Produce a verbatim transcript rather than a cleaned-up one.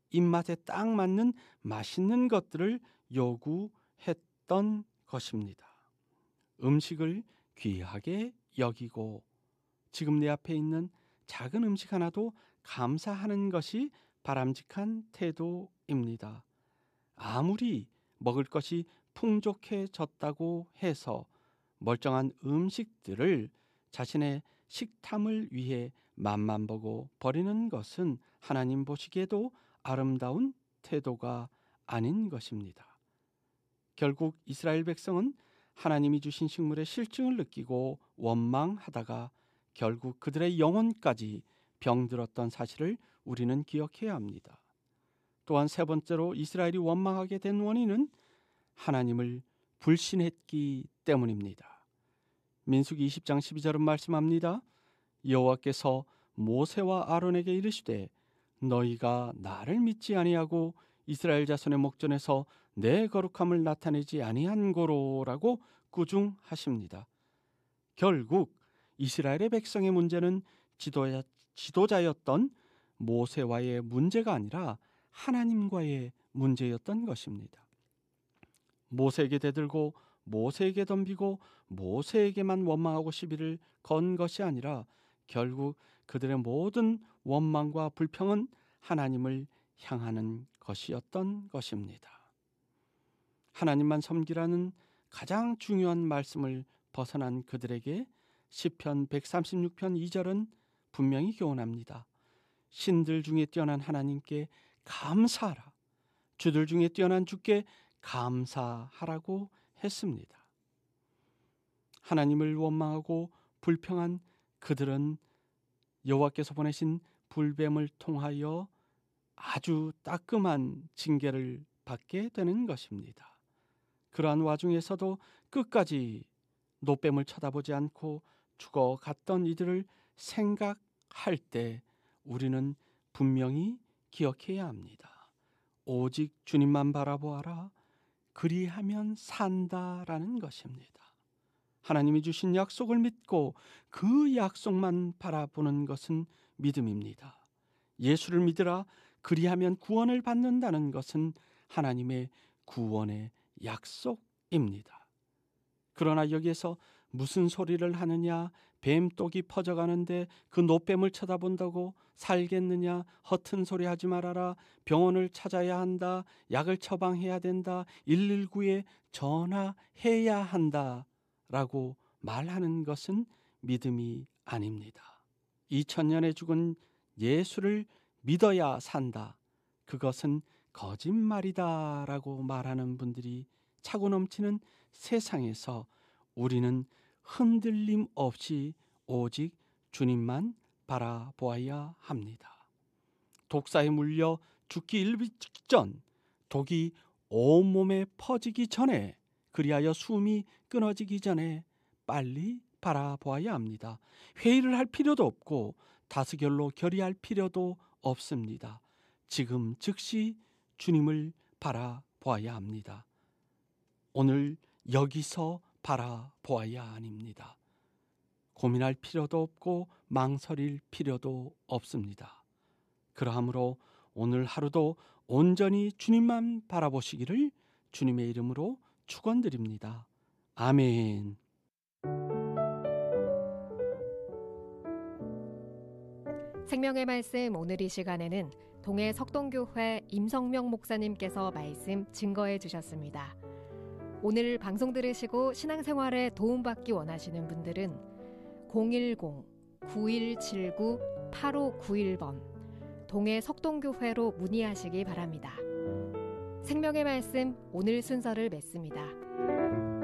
입맛에 딱 맞는 맛있는 것들을 요구했던 것입니다. 음식을 귀하게 여기고 지금 내 앞에 있는 작은 음식 하나도 감사하는 것이 바람직한 태도입니다. 아무리 먹을 것이 풍족해졌다고 해서 멀쩡한 음식들을 자신의 식탐을 위해 맛만 보고 버리는 것은 하나님 보시기에도 아름다운 태도가 아닌 것입니다. 결국 이스라엘 백성은 하나님이 주신 식물의 실증을 느끼고 원망하다가 결국 그들의 영혼까지 병들었던 사실을 우리는 기억해야 합니다. 또한 세 번째로 이스라엘이 원망하게 된 원인은 하나님을 불신했기 때문입니다. 민수기 이십 장 십이 절은 말씀합니다. 여호와께서 모세와 아론에게 이르시되 너희가 나를 믿지 아니하고 이스라엘 자손의 목전에서 내 거룩함을 나타내지 아니한 고로라고 꾸중하십니다. 결국 이스라엘의 백성의 문제는 지도자, 지도자였던 모세와의 문제가 아니라 하나님과의 문제였던 것입니다. 모세에게 대들고 모세에게 덤비고 모세에게만 원망하고 시비를 건 것이 아니라 결국 그들의 모든 원망과 불평은 하나님을 향하는 것이었던 것입니다. 하나님만 섬기라는 가장 중요한 말씀을 벗어난 그들에게 시편 백삼십육 편 이 절은 분명히 교훈합니다. 신들 중에 뛰어난 하나님께 감사하라. 주들 중에 뛰어난 주께 감사하라고 했습니다. 하나님을 원망하고 불평한 그들은 여호와께서 보내신 불뱀을 통하여 아주 따끔한 징계를 받게 되는 것입니다. 그러한 와중에서도 끝까지 노뱀을 쳐다보지 않고 죽어갔던 이들을 생각할 때 우리는 분명히 기억해야 합니다. 오직 주님만 바라보아라. 그리하면 산다라는 것입니다. 하나님이 주신 약속을 믿고 그 약속만 바라보는 것은 믿음입니다. 예수를 믿으라. 그리하면 구원을 받는다는 것은 하나님의 구원의 약속입니다. 그러나 여기에서 무슨 소리를 하느냐, 뱀독이 퍼져가는데 그 노뱀을 쳐다본다고 살겠느냐, 허튼 소리 하지 말아라, 병원을 찾아야 한다, 약을 처방해야 된다, 일일구에 전화해야 한다 라고 말하는 것은 믿음이 아닙니다. 이천 년에 죽은 예수를 믿어야 산다. 그것은 거짓말이다 라고 말하는 분들이 차고 넘치는 세상에서 우리는 흔들림 없이 오직 주님만 바라보아야 합니다. 독사에 물려 죽기 일비 직전, 독이 온몸에 퍼지기 전에, 그리하여 숨이 끊어지기 전에 빨리 바라보아야 합니다. 회의를 할 필요도 없고 다수결로 결의할 필요도 없습니다. 지금 즉시 주님을 바라보아야 합니다. 오늘 여기서 바라보아야 합니다. 고민할 필요도 없고 망설일 필요도 없습니다. 그러므로 오늘 하루도 온전히 주님만 바라보시기를 주님의 이름으로 축원드립니다. 아멘. 생명의 말씀 오늘 이 시간에는 동해 석동교회 임성명 목사님께서 말씀 증거해 주셨습니다. 오늘 방송 들으시고 신앙생활에 도움받기 원하시는 분들은 공일공 구일칠구 팔오구일 번 동해 석동교회로 문의하시기 바랍니다. 생명의 말씀 오늘 순서를 맺습니다.